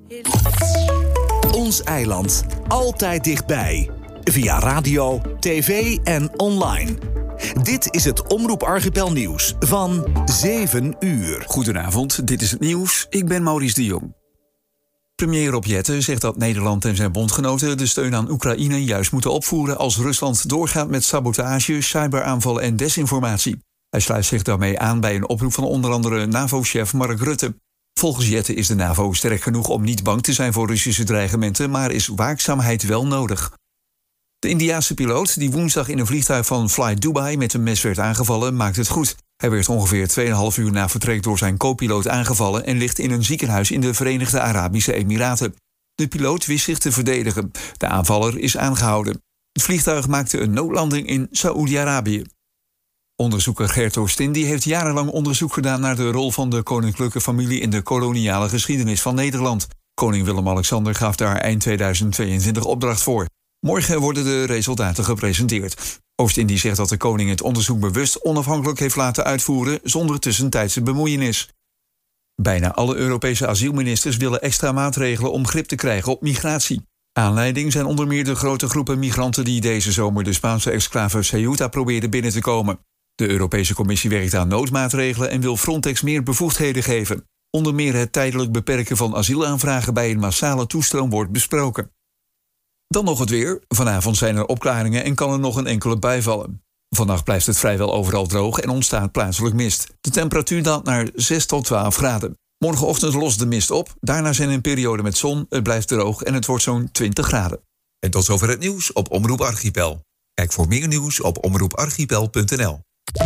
Ons eiland. Altijd dichtbij. Via radio, tv en online. Dit is het Omroep Archipel nieuws van 7 uur. Goedenavond, dit is het nieuws. Ik ben Maurice de Jong. Premier Rob Jetten zegt dat Nederland en zijn bondgenoten de steun aan Oekraïne juist moeten opvoeren als Rusland doorgaat met sabotage, cyberaanvallen en desinformatie. Hij sluit zich daarmee aan bij een oproep van onder andere NAVO-chef Mark Rutte. Volgens Jetten is de NAVO sterk genoeg om niet bang te zijn voor Russische dreigementen, maar is waakzaamheid wel nodig. De Indiase piloot die woensdag in een vliegtuig van Fly Dubai met een mes werd aangevallen, maakt het goed. Hij werd ongeveer 2,5 uur na vertrek door zijn co-piloot aangevallen en ligt in een ziekenhuis in de Verenigde Arabische Emiraten. De piloot wist zich te verdedigen. De aanvaller is aangehouden. Het vliegtuig maakte een noodlanding in Saoedi-Arabië. Onderzoeker Gert Oostindie heeft jarenlang onderzoek gedaan naar de rol van de koninklijke familie in de koloniale geschiedenis van Nederland. Koning Willem-Alexander gaf daar eind 2022 opdracht voor. Morgen worden de resultaten gepresenteerd. Oostindie zegt dat de koning het onderzoek bewust onafhankelijk heeft laten uitvoeren zonder tussentijdse bemoeienis. Bijna alle Europese asielministers willen extra maatregelen om grip te krijgen op migratie. Aanleiding zijn onder meer de grote groepen migranten die deze zomer de Spaanse exclave Ceuta probeerden binnen te komen. De Europese Commissie werkt aan noodmaatregelen en wil Frontex meer bevoegdheden geven. Onder meer het tijdelijk beperken van asielaanvragen bij een massale toestroom wordt besproken. Dan nog het weer. Vanavond zijn er opklaringen en kan er nog een enkele bui vallen. Vannacht blijft het vrijwel overal droog en ontstaat plaatselijk mist. De temperatuur daalt naar 6 tot 12 graden. Morgenochtend lost de mist op. Daarna zijn een periode met zon, het blijft droog en het wordt zo'n 20 graden. En tot zover het nieuws op Omroep Archipel. Kijk voor meer nieuws op omroeparchipel.nl.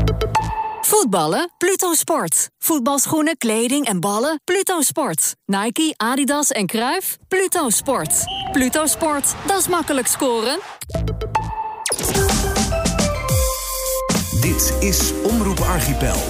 Voetballen? Pluto Sport. Voetbalschoenen, kleding en ballen? Pluto Sport. Nike, Adidas en Cruijff? Pluto Sport. Pluto Sport, dat is makkelijk scoren. Dit is Omroep Archipel.